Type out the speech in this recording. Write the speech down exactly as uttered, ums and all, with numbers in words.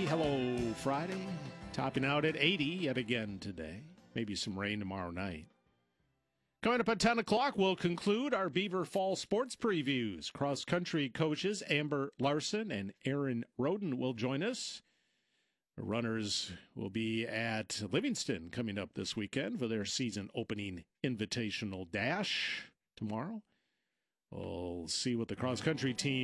Hello, Friday. Topping out at eighty yet again today. Maybe some rain tomorrow night. Coming up at ten o'clock, we'll conclude our Beaver Fall sports previews. Cross-country coaches Amber Larson and Aaron Roden will join us. The runners will be at Livingston coming up this weekend for their season opening invitational dash tomorrow. We'll see what the cross-country team